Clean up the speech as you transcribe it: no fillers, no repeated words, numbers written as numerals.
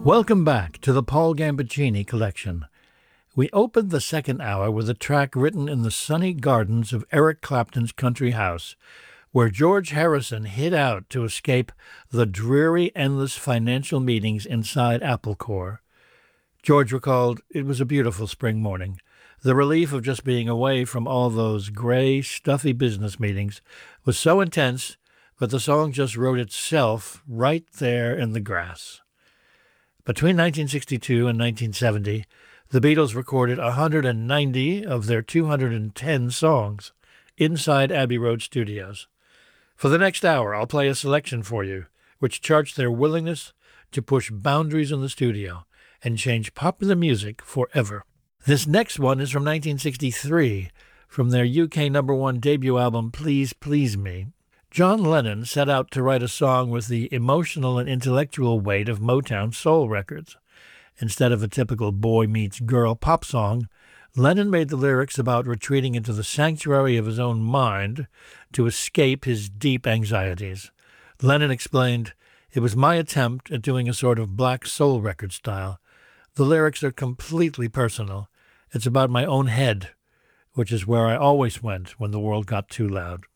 Welcome back to the Paul Gambaccini collection. We opened the second hour with a track written in the sunny gardens of Eric Clapton's country house, where George Harrison hid out to escape the dreary, endless financial meetings inside Apple Corps. George recalled it was a beautiful spring morning. The relief of just being away from all those gray, stuffy business meetings was so intense that the song just wrote itself right there in the grass. Between 1962 and 1970, the Beatles recorded 190 of their 210 songs inside Abbey Road Studios. For the next hour, I'll play a selection for you, which charts their willingness to push boundaries in the studio and change popular music forever. This next one is from 1963, from their UK #1 debut album, Please Please Me. John Lennon set out to write a song with the emotional and intellectual weight of Motown soul records. Instead of a typical boy meets girl pop song, Lennon made the lyrics about retreating into the sanctuary of his own mind to escape his deep anxieties. Lennon explained, "It was my attempt at doing a sort of black soul record style. The lyrics are completely personal. It's about my own head, which is where I always went when the world got too loud."